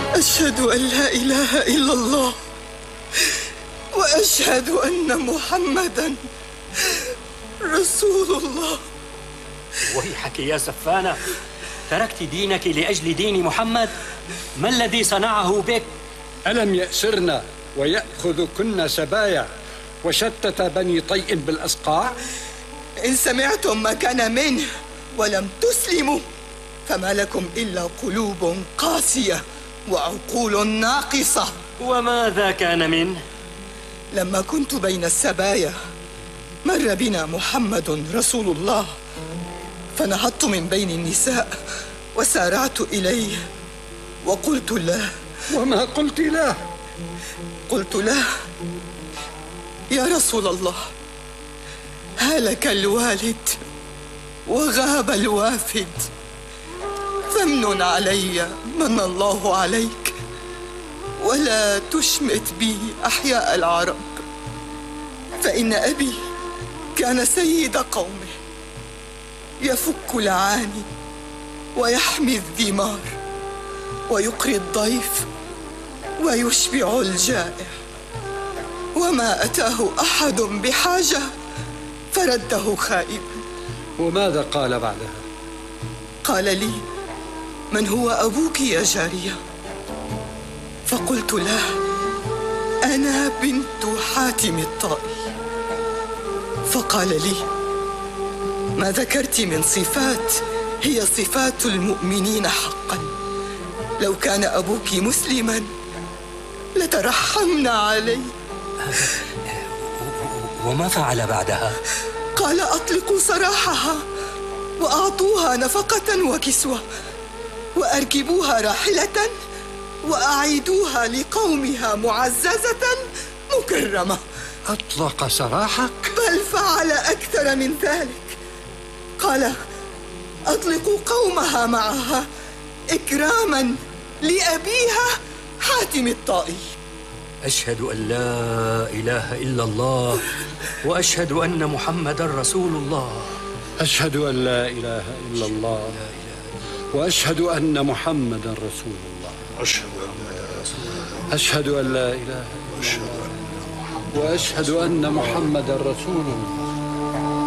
أشهد أن لا إله إلا الله وأشهد أن محمدًا رسول الله. ويحك يا سفانة، تركت دينك لأجل دين محمد؟ ما الذي صنعه بك؟ ألم يأسرنا ويأخذكن سبايا وشتت بني طيء بالأسقاع؟ إن سمعتم ما كان منه ولم تسلموا فما لكم إلا قلوب قاسية وعقول ناقصة. وماذا كان منه؟ لما كنت بين السبايا مر بنا محمد رسول الله، فنهضت من بين النساء وسارعت إليه وقلت له. وما قلت له؟ قلت له: يا رسول الله، هلك الوالد وغاب الوافد، فامنن علي من الله عليك، ولا تشمت بي أحياء العرب، فإن أبي كان سيد قومه، يفك العاني ويحمي الذمار ويقري الضيف ويشبع الجائع، وما أتاه أحد بحاجة فرده خائبا. وماذا قال بعدها؟ قال لي: من هو أبوك يا جارية؟ فقلت له: أنا بنت حاتم الطائي. فقال لي: ما ذكرت من صفات هي صفات المؤمنين حقا، لو كان أبوك مسلما لترحمنا عليه. وما فعل بعدها؟ قال: أطلقوا سراحها وأعطوها نفقة وكسوة، وأركبوها راحلة وأعيدوها لقومها معززة مكرمة. أطلق سراحك؟ بل فعل أكثر من ذلك. قال: أطلقوا قومها معها إكراما لأبيها حاتم الطائي. أشهد أن لا إله إلا الله وأشهد أن محمدا رسول الله. أشهد أن لا إله إلا الله وأشهد أن محمدا رسول الله. أشهد أن لا إله إلا الله وأشهد أن محمدا رسول الله.